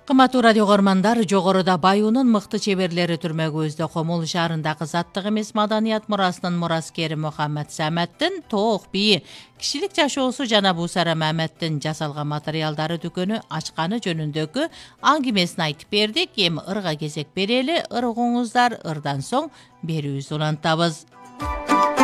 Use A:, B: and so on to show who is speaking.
A: Кыматтуу радио көрмандар, жогоруда Баюунун мыкты чеберлери түрмөгүбүздө Комол шаарындагы заттык эмес маданият мурасынын мураскери Мухаммад Саматтын тоок бийи, кишилик жашоосу жана Бусара Маматтын жасалган материалдары дүкөнү ачканы жөнүндөгү аңгимесин айтып бердик. Эми ырга кезек берели. Ыр угуңуздар, ырдан соң берүүбүздү улантабыз.